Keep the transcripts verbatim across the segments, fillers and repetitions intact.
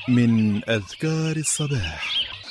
من أذكار الصباح.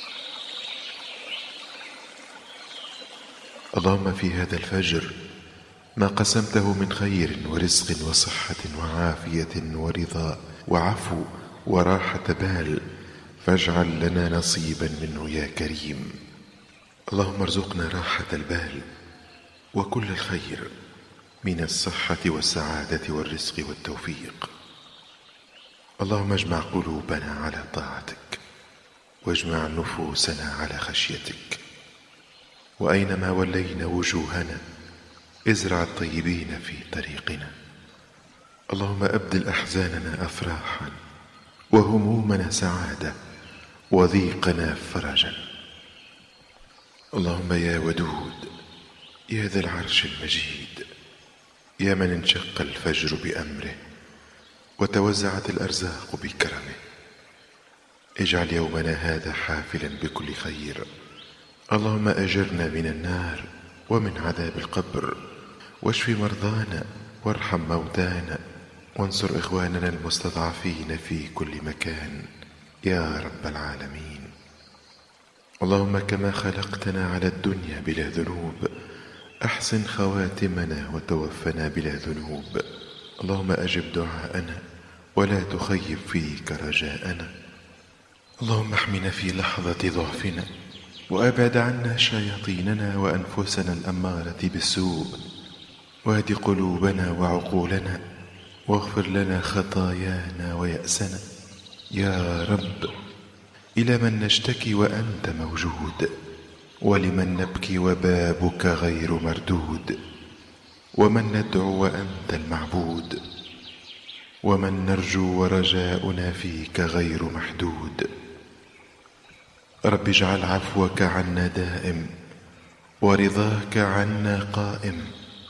اللهم في هذا الفجر ما قسمته من خير ورزق وصحة وعافية ورضا وعفو وراحة بال، فاجعل لنا نصيبا منه يا كريم. اللهم ارزقنا راحة البال وكل الخير من الصحة والسعادة والرزق والتوفيق. اللهم اجمع قلوبنا على طاعتك، واجمع نفوسنا على خشيتك، وأينما ولينا وجوهنا ازرع الطيبين في طريقنا. اللهم أبدل أحزاننا أفراحا، وهمومنا سعادة، وضيقنا فرجا. اللهم يا ودود يا ذا العرش المجيد، يا من انشق الفجر بأمره وتوزعت الأرزاق بكرمه، اجعل يومنا هذا حافلا بكل خير. اللهم أجرنا من النار ومن عذاب القبر، واشف مرضانا وارحم موتانا، وانصر إخواننا المستضعفين في كل مكان يا رب العالمين. اللهم كما خلقتنا على الدنيا بلا ذنوب، أحسن خواتمنا وتوفنا بلا ذنوب. اللهم أجب دعاءنا ولا تخيب فيك رجاءنا. اللهم احمنا في لحظة ضعفنا، وأبعد عنا شياطيننا وأنفسنا الأمارة بالسوء، واهد قلوبنا وعقولنا، واغفر لنا خطايانا ويأسنا يا رب. إلى من نشتكي وأنت موجود، ولمن نبكي وبابك غير مردود، ومن ندعو وأنت المعبود، ومن نرجو ورجاؤنا فيك غير محدود. رب اجعل عفوك عنا دائم، ورضاك عنا قائم،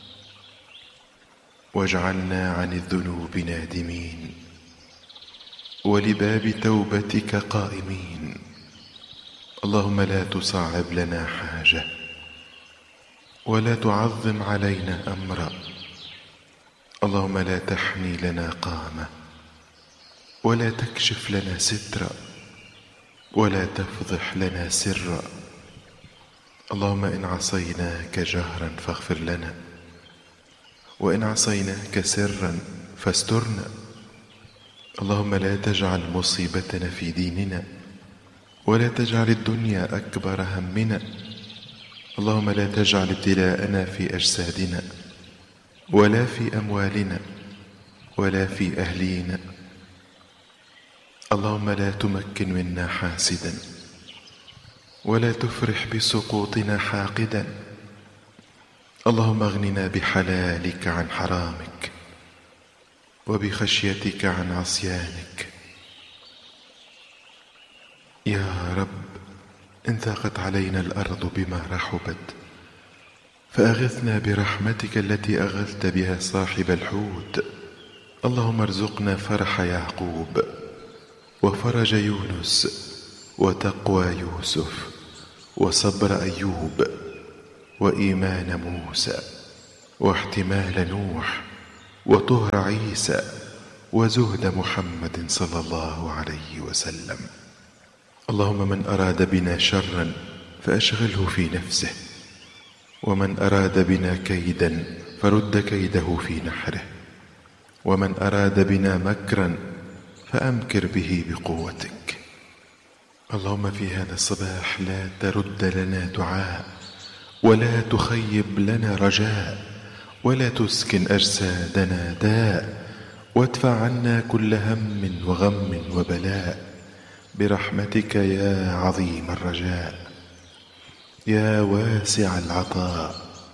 واجعلنا عن الذنوب نادمين، ولباب توبتك قائمين. اللهم لا تصعب لنا حاجة، ولا تعظم علينا أمرا. اللهم لا تحني لنا قامة، ولا تكشف لنا سترا، ولا تفضح لنا سرا. اللهم إن عصيناك جهرا فاغفر لنا، وإن عصيناك سرا فاسترنا. اللهم لا تجعل مصيبتنا في ديننا، ولا تجعل الدنيا أكبر همنا. اللهم لا تجعل ابتلاءنا في أجسادنا، ولا في أموالنا، ولا في أهلينا. اللهم لا تمكن منا حاسدا، ولا تفرح بسقوطنا حاقدا. اللهم اغننا بحلالك عن حرامك، وبخشيتك عن عصيانك. يا رب إن ضاقت علينا الأرض بما رحبت، فأغثنا برحمتك التي أغثت بها صاحب الحوت. اللهم ارزقنا فرح يعقوب، وفرج يونس، وتقوى يوسف، وصبر أيوب، وإيمان موسى، واحتمال نوح، وطهر عيسى، وزهد محمد صلى الله عليه وسلم. اللهم من أراد بنا شرا فأشغله في نفسه، ومن أراد بنا كيدا فرد كيده في نحره، ومن أراد بنا مكرا فأمكر به بقوتك. اللهم في هذا الصباح لا ترد لنا دعاء، ولا تخيب لنا رجاء، ولا تسكن أجسادنا داء، وادفع عنا كل هم وغم وبلاء برحمتك يا عظيم الرجاء، يا واسع العطاء،